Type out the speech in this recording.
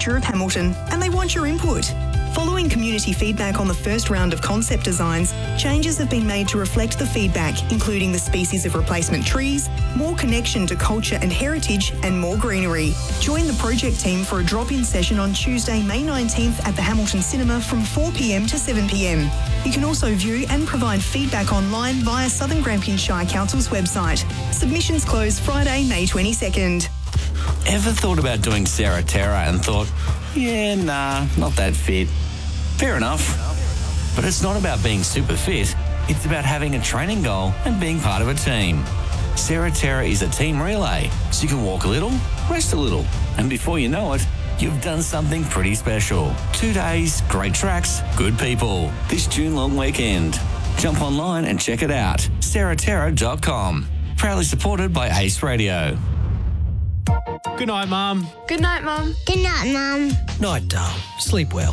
future of Hamilton, and they want your input. Following community feedback on the first round of concept designs, changes have been made to reflect the feedback, including the species of replacement trees, more connection to culture and heritage, and more greenery. Join the project team for a drop-in session on Tuesday, May 19th at the Hamilton Cinema from 4 p.m. to 7 p.m. You can also view and provide feedback online via Southern Grampian Shire Council's website. Submissions close Friday, May 22nd. Ever thought about doing Sarah Terra and thought, yeah, nah, not that fit? Fair enough. But it's not about being super fit. It's about having a training goal and being part of a team. Sarah Terra is a team relay, so you can walk a little, rest a little, and before you know it, you've done something pretty special. 2 days, great tracks, good people. This June long weekend. Jump online and check it out. sarahterra.com. Proudly supported by Ace Radio. Good night, Mum. Good night, Mum. Good night, Mum. Night, Dale. Sleep well.